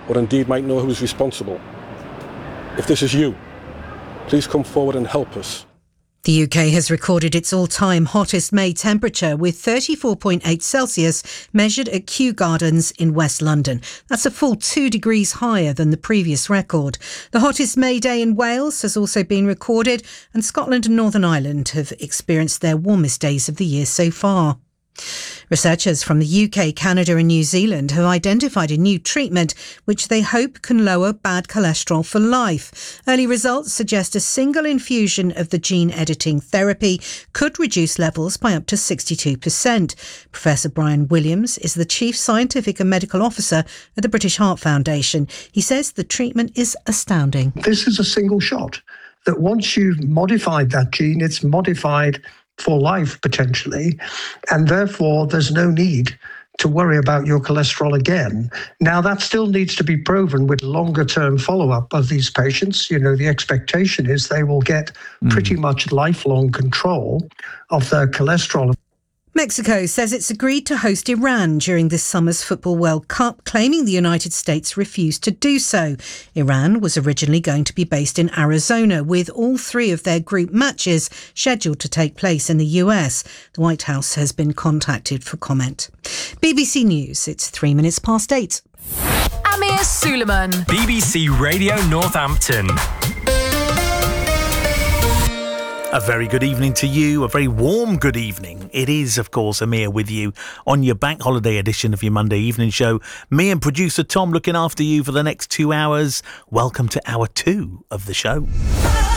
or indeed might know who is responsible. If this is you, please come forward and help us. The UK has recorded its all-time hottest May temperature with 34.8 Celsius measured at Kew Gardens in West London. That's a full 2 degrees higher than the previous record. The hottest May day in Wales has also been recorded, and Scotland and Northern Ireland have experienced their warmest days of the year so far. Researchers from the UK, Canada and New Zealand have identified a new treatment which they hope can lower bad cholesterol for life. Early results suggest a single infusion of the gene-editing therapy could reduce levels by up to 62%. Professor Brian Williams is the Chief Scientific and Medical Officer at the British Heart Foundation. He says the treatment is astounding. This is a single shot, that once you've modified that gene, it's modified for life potentially, and therefore there's no need to worry about your cholesterol again. Now, that still needs to be proven with longer-term follow-up of these patients. You know, the expectation is they will get pretty much lifelong control of their cholesterol. Mexico says it's agreed to host Iran during this summer's Football World Cup, claiming the United States refused to do so. Iran was originally going to be based in Arizona, with all 3 of their group matches scheduled to take place in the US. The White House has been contacted for comment. BBC News, it's 3 minutes past 8. Amir Suleiman, BBC Radio Northampton. A very good evening to you, a very warm good evening. It is, of course, Amir with you on your bank holiday edition of your Monday evening show. Me and producer Tom looking after you for the next 2 hours. Welcome to hour 2 of the show.